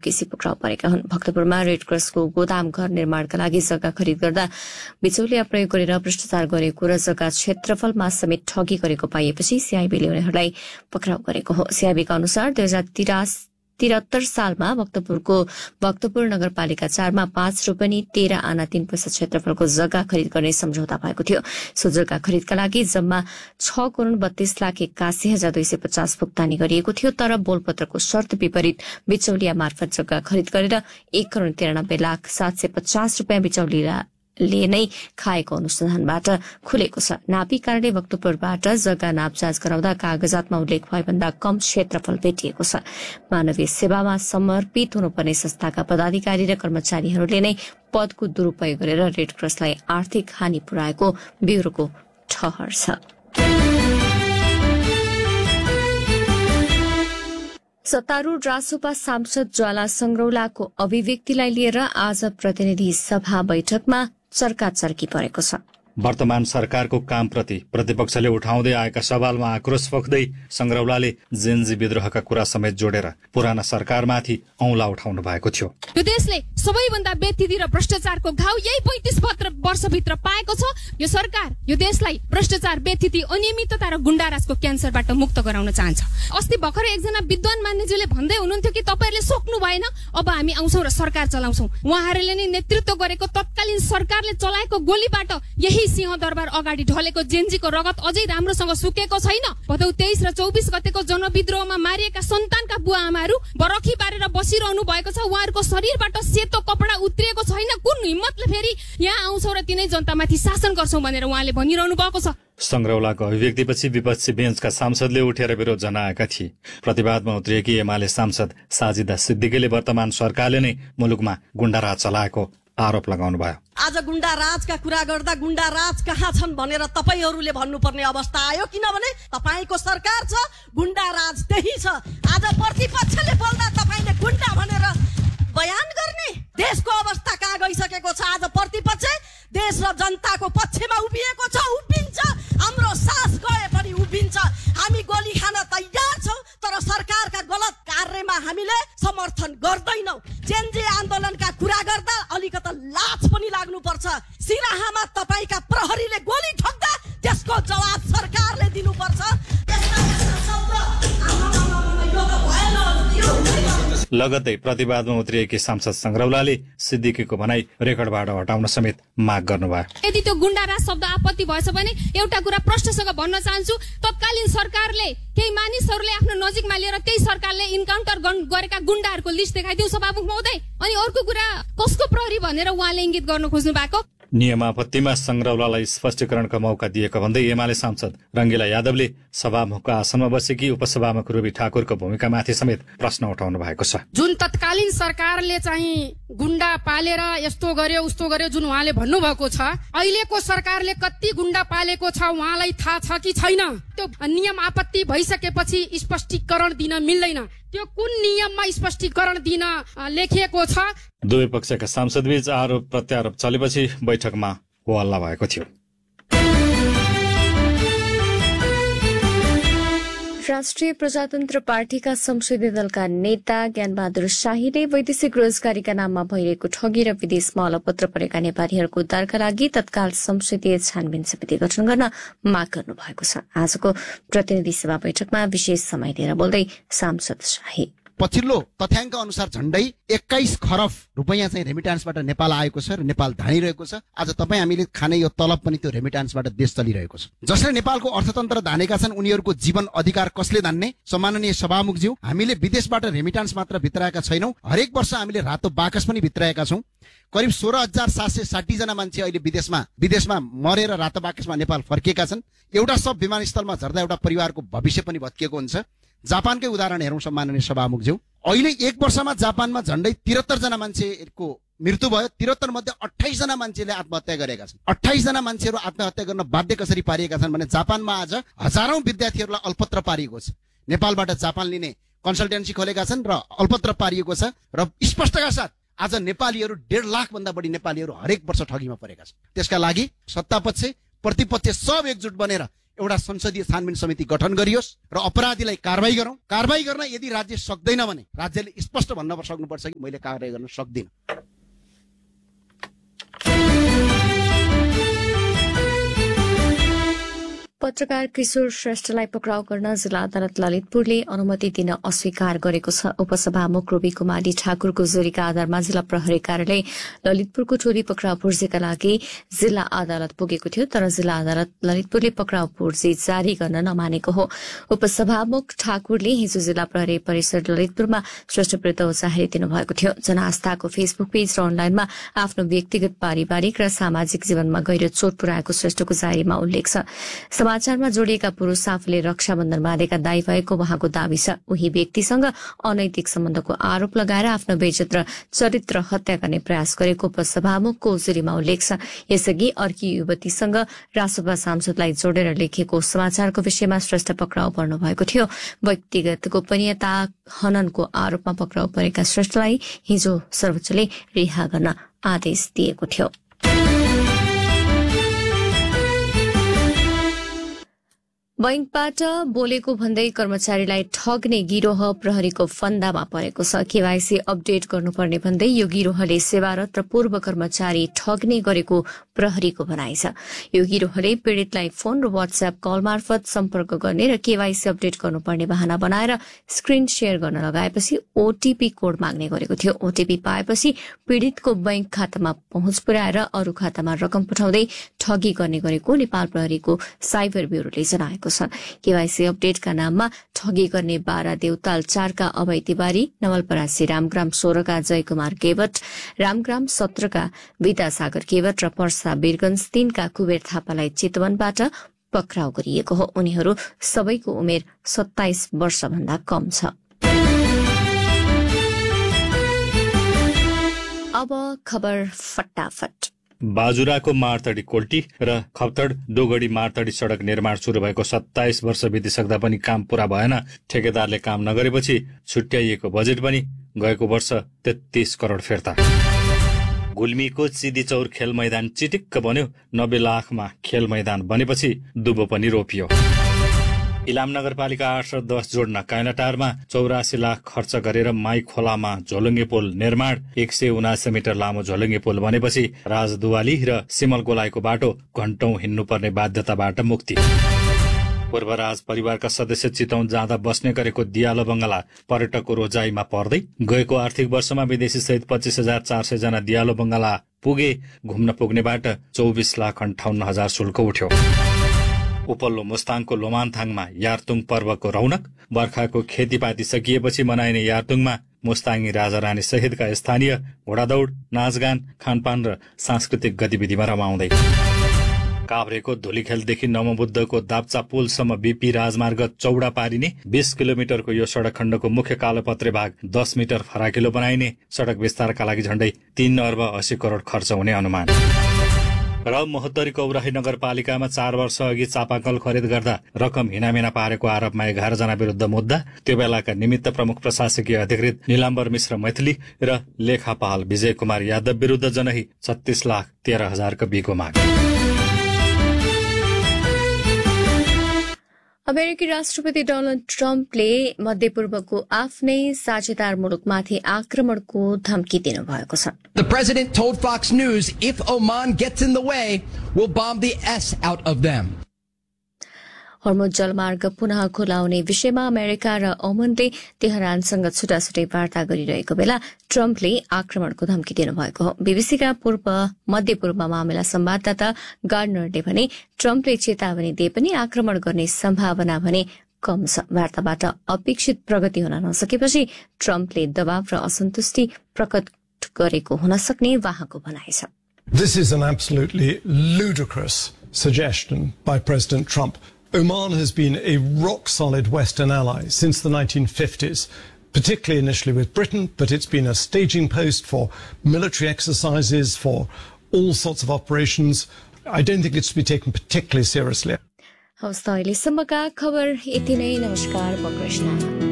केसी पक्राउ परेका हुन्। भक्तपुरमा रेड क्रसको गोदाम घर निर्माणका लागि जग्गा खरिद गर्दा बिचौलिया प्रयोग गरेर भ्रष्टाचार गरेको र जग्गा क्षेत्रफलमा समेत ठगी गरेको पाइएपछि सीआईबीले उनीहरूलाई पक्राउ गरेको हो। सीआईबीका अनुसार 2073 सालमा भक्तपुर नगरपालिका 4 मा 5 रोपनी 13 आना 3 पैसा क्षेत्रफलको जग्गा खरिद गर्ने सम्झौता भएको थियो। सो जग्गा खरिदका लागि जम्मा 6,32,81,250 भुक्तानी गरिएको थियो। तर बोलपत्रको शर्त विपरीत बिचौलिया मार्फत जग्गा खरिद गरेर 1,93,750 रुपियाँ बिचौलियाले नै खाएको अनुसन्धानबाट खुलेको छ। नापी कारणले भक्तपुरबाट जग्गा नापजाँच गराउँदा कागजातमा उल्लेख भएभन्दा कम क्षेत्रफल भेटिएको छ। मानवीय सेवामा समर्पित हुनुपर्ने संस्थाका पदाधिकारी र कर्मचारीहरूले नै पदको दुरूपयोग गरेर रेड क्रसलाई आर्थिक हानि पुर्याएको ब्यूरोको ठहर छ। सत्तारूढ़ रासोपा सांसद ज्वाला संग्रौलाको अभिव्यक्तिलाई लिएर आज प्रतिनिधि सभा बैठकमा चर्काचर्की परेको छ। वर्तमान सरकारको कामप्रति प्रतिपक्षले उठाउँदै आएका सवालमा आक्रोश पोख्दै संग्रौलाले जेनजी विद्रोहका कुरा समेत जोडेर पुराना सरकारमाथि औंला उठाउनु भएको थियो। यो देशले सबैभन्दा बेथिति र भ्रष्टाचारको घाउ यही 35 वर्षभित्र पाएको छ। यो सरकार यो देशलाई भ्रष्टाचार, बेथिति, अनियमितता र गुण्डाराजको क्यान्सरबाट मुक्त गराउन चाहन्छ। अस्ति भर्खरै एकजना विद्वान मान्यज्यूले भन्दै हुनुहुन्थ्यो कि तपाईहरुले सोच्नु भएन, अब हामी आउँछौं र सरकार चलाउँछौं। उहाँहरूले नै नेतृत्व गरेको तत्कालीन सरकारले चलाएको गोलीबाट यही सिंहदरबार अगाडि ढलेको जेनजीको रगत अझै राम्रोसँग सुकेको छैन। भदौ 23 र 24 गतेको जनविद्रोहमा मारिएका सन्तानका बुवा आमाहरू बरखी बारेर बसिरहनु भएको छ। उहाँहरूको शरीरबाट सेतो कपडा उत्रिएको छैन। कुन हिम्मतले फेरि यहाँ आउँछौ र तिनै जनतामाथि शासन गर्छौ भनेर उहाँले भनिरहनु भएको छ। संग्रौलाको अभिव्यक्तिपछि विपक्षी बेन्चका सांसदले उठेर विरोध जनाएका थिए। प्रतिवादमा उत्रिएकी एमाले सांसद साजिदा सिद्दिकीले वर्तमान सरकारले नै मुलुकमा गुण्डाराज चलाएको आरोप लगाउनु भयो। आज गुण्डा राजका कुरा गर्दा गुण्डा राज कहाँ छन् भनेर तपाईहरूले भन्नुपर्ने अवस्था आयो, किनभने तपाईको सरकार छ, गुण्डा राज त्यही छ। आज प्रतिपक्षले बोल्दा तपाईले गुण्डा भनेर बयान गर्ने देशको अवस्था कहाँ गइसकेको छ। आज प्रतिपक्ष देश र जनताको पक्षमा उभिएको छ, उभिन्छ। हाम्रो सास गए पनि उभिन्छ। हामी गोली खान तयार छौं, तर सरकारका गलत कार्यमा हामीले समर्थन गर्दैनौं। जेनजी आन्दोलनका कुरा गर्दा अलिकति लाज पनि लाग्नुपर्छ। सिराहामा तपाईका प्रहरीले गोली ठोक्दा त्यसको जवाब सरकारले दिनुपर्छ। लगत्तै प्रतिवादमा उत्रिएकी सांसद संग्रौलाले सिद्दिकीको भनाई रेकर्डबाट हटाउन समेत माग गर्नुभयो। यदि त्यो गुण्डाराज शब्द आपत्ति भएछ भने एउटा कुरा प्रश्नसँग भन्न चाहन्छु, तत्कालीन सरकारले केही मानिसहरूले आफ्नो नजिकमा लिएर त्यही सरकारले इन्काउन्टर गरेका गुण्डाहरूको लिस्ट देखाइदियो सभामुख महोदय। अनि अर्को कुरा कसको प्रहरी भनेर उहाँले इंगित गर्न खोज्नु भएको। नियम आपत्तिमा संग्रौलालाई स्पष्टीकरणको मौका दिएको भन्दै एमाले सांसद रंगिला यादवले सभामुखको आसनमा बसेकी उपसभामुख रुबी ठाकुरको भूमिकामाथि समेत प्रश्न उठाउनु भएको छ। जुन तत्कालीन सरकारले चाहिँ गुण्डा पालेर यस्तो गर्यो उस्तो गर्यो जुन उहाँले भन्नुभएको छ, अहिलेको सरकारले कति गुण्डा पालेको छ उहाँलाई थाहा छ कि छैन? त्यो नियम आपत्ति भइसकेपछि स्पष्टीकरण दिन मिल्दैन। त्यो कुन नियममा स्पष्टीकरण दिन लेखिएको छ? दुवै पक्षका सांसदबीच आरोप प्रत्यारोप चलेपछि बैठकमा हल्ला भएको थियो। राष्ट्रिय प्रजातन्त्र पार्टीका संसदीय दलका नेता ज्ञानबहादुर शाहीले वैदेशिक रोजगारीका नाममा भइरहेको ठगी र विदेशमा अलपत्र परेका नेपालीहरूको उद्धारका लागि तत्काल संसदीय छानबिन समिति गठन गर्न माग गर्नु भएको छ। आजको प्रतिनिधि सभा बैठकमा विशेष समय लिएर बोल्दै सांसद शाही पछिल्लो तथ्याङ्क अनुसार झण्डै 21 खरब रुपैयाँ चाहिँ रेमिटान्सबाट नेपाल आएको छ र नेपाल धानिरहेको छ। आज तपाईँ हामीले खाने यो तलब पनि त्यो रेमिटान्सबाट देश चलिरहेको छ। जसले नेपालको अर्थतन्त्र धानेका छन् उनीहरूको जीवन अधिकार कसले धान्ने? सम्माननीय सभामुखज्यू, हामीले विदेशबाट रेमिटान्स मात्र भित्राएका छैनौं, हरेक वर्ष हामीले रातो बाकस पनि भित्राएका छौं। करिब 16,760 जना मान्छे अहिले विदेशमा मरेर रातो बाकसमा नेपाल फर्किएका छन्। एउटा सब विमानस्थलमा झर्दा एउटा परिवारको भविष्य पनि भत्किएको हुन्छ। जापानकै उदाहरण हेरौं सम्माननीय सभामुखज्यू, अहिले एक वर्षमा जापानमा झण्डै 73 जना मान्छेको मृत्यु भयो। 73 मध्ये 28 जना मान्छेले आत्महत्या गरेका छन्। 28 जना मान्छेहरू आत्महत्या गर्न बाध्य कसरी पारिएका छन् भने जापानमा आज हजारौं विद्यार्थीहरूलाई अल्पत्र पारिएको छ। नेपालबाट जापान लिने कन्सल्टेन्सी खोलेका छन् र अल्पत्र पारिएको छ र स्पष्टका साथ आज नेपालीहरू 1.5 लाख भन्दा बढी नेपालीहरू हरेक वर्ष ठगीमा परेका छन्। त्यसका लागि सत्तापक्ष प्रतिपक्ष सब एकजुट बनेर एउटा संसदीय छानबिन समिति गठन गरियोस् र अपराधीलाई कारबाही गरौँ। कारबाही गर्न यदि राज्य सक्दैन भने राज्यले स्पष्ट भन्न सक्नुपर्छ कि मैले कारबाही गर्न सक्दिनँ। पत्रकार किशोर श्रेष्ठलाई पक्राउ गर्न जिल्ला अदालत ललितपुरले अनुमति दिन अस्वीकार गरेको छ। उपसभामुख रोबी कुमारी ठाकुरको जोरीका आधारमा जिल्ला प्रहरी कार्यालय ललितपुरको टोली पक्राउ पूर्जीका लागि जिल्ला अदालत पुगेको थियो, तर जिल्ला अदालत ललितपुरले पक्राउ पूर्जी जारी गर्न नमानेको हो। उपसभामुख ठाकुरले हिजो जिल्ला प्रहरी परिसर ललितपुरमा श्रेष्ठ विरूद्ध उचाहारी दिनुभएको थियो। जनआस्थाको फेसबुक पेज र अनलाइनमा आफ्नो व्यक्तिगत पारिवारिक र सामाजिक जीवनमा गहिरो चोट पुर्याएको श्रेष्ठको जारीमा उल्लेख छ। समाचारमा जोडिएका पुरूष आफूले रक्षाबन्धन बाँधेका दाई भएको उहाँको दावी छ। उही व्यक्तिसँग अनैतिक सम्बन्धको आरोप लगाएर आफ्नो बेइज्जत र चरित्र हत्या गर्ने प्रयास गरेको उपसभामुखको उजुरीमा उल्लेख छ। यसअघि अर्की युवतीसँग रासोपा सांसदलाई जोडेर लेखिएको समाचारको विषयमा श्रेष्ठ पक्राउ पर्नु भएको थियो। व्यक्तिगत गोपनीयता हननको आरोपमा पक्राउ परेका श्रेष्ठलाई हिजो सर्वोच्चले रिहा गर्न आदेश दिएको थियो। बैंकबाट बोलेको भन्दै कर्मचारीलाई ठग्ने गिरोह प्रहरीको फन्दामा परेको छ। केवाईसी अपडेट गर्नुपर्ने भन्दै यो गिरोहले सेवारत र पूर्व कर्मचारी ठग्ने गरेको प्रहरीको भनाइ छ। यो गिरोहले पीड़ितलाई फोन र व्हाट्सएप कल मार्फत सम्पर्क गर्ने र केवाईसी अपडेट गर्नुपर्ने बहाना बनाएर स्क्रिन शेयर गर्न लगाएपछि ओटीपी कोड माग्ने गरेको थियो। ओटीपी पाएपछि पीड़ितको बैंक खातामा पहुँच पुर्याएर अरू खातामा रकम पठाउँदै ठगी गर्ने गरेको नेपाल प्रहरीको साइबर ब्यूरोले जनाएको छ। केवाईसी अपडेटका नाममा ठगी गर्ने 12 देउताल 4 का अभय तिवारी, नवलपरासी रामग्राम 16 का जयकुमार केवट, रामग्राम 17 का विद्यासागर केवट र पर्सा वीरगंज 3 का कुबेर थापालाई चितवनबाट पक्राउ गरिएको हो। उनीहरू सबैको उमेर 27 वर्षभन्दा कम छ। अब खबर फटाफट। बाजुराको मारतडी कोल्टी र खप्तड डोगडी मारतडी सड़क निर्माण शुरू भएको 27 वर्ष बितिसक्दा पनि काम पूरा भएन। ठेकेदारले काम नगरेपछि छुट्याइएको बजेट पनि गएको वर्ष 33 करोड़ फिर्ता। गुल्मीको सिद्धिचौर खेल मैदान चिटिक्क बन्यो। 90 लाखमा खेल मैदान बनेपछि दुबो पनि रोपियो। इलाम नगरपालिका 8 र 10 जोड्न काइलाटारमा 84 लाख खर्च गरेर माई खोलामा झोलुङ्गे पुल निर्माण। 179 मिटर लामो झोलुङ्गे पुल बनेपछि राजदुवाली र सिमल गोलाईको बाटो घण्टौं हिँड्नुपर्ने बाध्यताबाट मुक्ति। पूर्वराज परिवारका सदस्य चितौन जाँदा बस्ने गरेको दियालो बंगला पर्यटकको रोजाइमा पर्दै गएको आर्थिक वर्षमा विदेशी सहित 25,400 जना दियालो बंगला पुगे। घुम्न पुग्नेबाट 24,58,000 शुल्क उठ्यो। उपल्लो मुस्ताङको लोमानथाङमा यारतुङ पर्वको रौनक। बर्खाको खेतीपाती सकिएपछि मनाइने यारतुङमा मुस्ताङी राजा रानी सहितका स्थानीय घोडादौड़, नाचगान, खानपान र सांस्कृतिक गतिविधिमा रमाउँदै। काभ्रेको धुलीखेलदेखि नमोबुद्धको दाप्चा पुलसम्म बीपी राजमार्ग चौडा पारिने। 20 किलोमिटरको यो सड़क खण्डको मुख्य कालोपत्रे भाग 10 मिटर फराकिलो बनाइने। सड़क विस्तारका लागि झण्डै 3 अर्ब 80 करोड़ खर्च हुने अनुमान। र महोत्तरी कौराही नगरपालिकामा 4 वर्ष अघि चापाकल खरिद गर्दा रकम हिनामिना पारेको आरोपमा 11 जना विरुद्ध मुद्दा। त्यो बेलाका निमित्त प्रमुख प्रशासकीय अधिकृत निलाम्बर मिश्र मैथिली र लेखापाल विजय कुमार यादव विरुद्ध जनही 36,13,000 को बिको माग। अमेरिकी राष्ट्रपति डोनाल्ड ट्रम्पले मध्यपूर्वको आफ्नै साझेदार मुलुकमाथि आक्रमणको धम्की दिनुभएको छ। The president told Fox News if Oman gets in the way, we'll bomb the S out of them. हर्मुज जलमार्ग पुनः खुलाउने विषयमा अमेरिका र ओमनले तेहरानसँग छुटाछुटै वार्ता गरिरहेको बेला ट्रम्पले आक्रमणको धम्की दिनुभएको हो। बीबीसीका मध्यपूर्व मामिला संवाददाता गार्डनरले भने ट्रम्पले चेतावनी दिए पनि आक्रमण गर्ने सम्भावना भने कम छ। वार्ताबाट अपेक्षित प्रगति हुन नसकेपछि ट्रम्पले दबाव र असन्तुष्टि प्रकट गरेको हुन सक्ने उहाँको भनाइ छ। This is an absolutely ludicrous suggestion by President Trump. Oman has been a rock-solid Western ally since the 1950s, particularly initially with Britain, but it's been a staging post for military exercises, for all sorts of operations. I don't think it's to be taken particularly seriously. हवस् त अहिलेसम्मका खबर यति नै। नमस्कार, म कृष्ण।